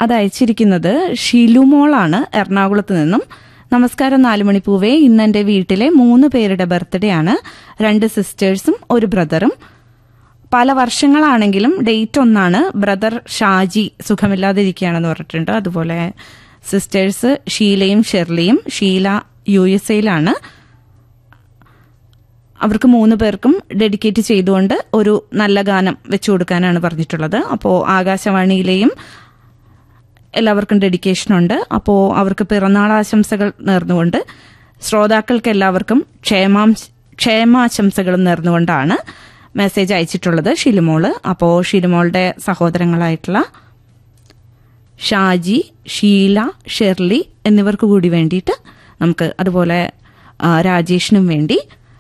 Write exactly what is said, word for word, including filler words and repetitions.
അത് അയച്ചിരിക്കുന്നത് ഷിലുമോളാണ് എറണാകുളത്ത് നിന്നും. നമസ്കാരം നാലുമണിപ്പൂവേ, ഇന്ന് എൻ്റെ വീട്ടിലെ മൂന്ന് പേരുടെ ബർത്ത്ഡേ ആണ്. രണ്ട് സിസ്റ്റേഴ്സും ഒരു ബ്രദറും. പല വർഷങ്ങളാണെങ്കിലും ഡേറ്റ് ഒന്നാണ്. ബ്രദർ ഷാജി സുഖമില്ലാതിരിക്കുകയാണെന്ന് പറഞ്ഞിട്ടുണ്ട്. അതുപോലെ സിസ്റ്റേഴ്സ് ഷീലയും ഷെർലിയും. Sheela U S എയിലാണ്. അവർക്ക് മൂന്ന് പേർക്കും ഡെഡിക്കേറ്റ് ചെയ്തുകൊണ്ട് ഒരു നല്ല ഗാനം വെച്ചു കൊടുക്കാനാണ് പറഞ്ഞിട്ടുള്ളത്. അപ്പോൾ ആകാശവാണിയിലെയും എല്ലാവർക്കും ഡെഡിക്കേഷനുണ്ട്. അപ്പോൾ അവർക്ക് പിറന്നാൾ ആശംസകൾ നേർന്നുകൊണ്ട് ശ്രോതാക്കൾക്ക് എല്ലാവർക്കും ക്ഷേമാ ക്ഷേമാശംസകളും നേർന്നുകൊണ്ടാണ് മെസ്സേജ് അയച്ചിട്ടുള്ളത് ഷിലുമോള്. അപ്പോൾ ഷിലുമോളുടെ സഹോദരങ്ങളായിട്ടുള്ള ഷാജി, ഷീല, ഷെർലി എന്നിവർക്ക് കൂടി വേണ്ടിയിട്ട് നമുക്ക്, അതുപോലെ രാജേഷിനും വേണ്ടി